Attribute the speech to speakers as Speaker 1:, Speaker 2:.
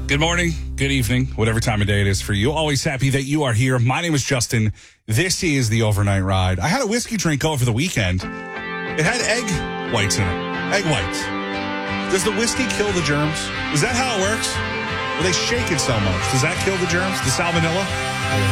Speaker 1: Good morning, good evening, whatever time of day it is for you. Always happy that you are here. My name is Justin. This is the Overnight Ride. I had a whiskey drink over the weekend. It had egg whites in it. Egg whites. Does the whiskey kill the germs? Is that how it works? Or they shake it so much? Does that kill the germs? The salmonella?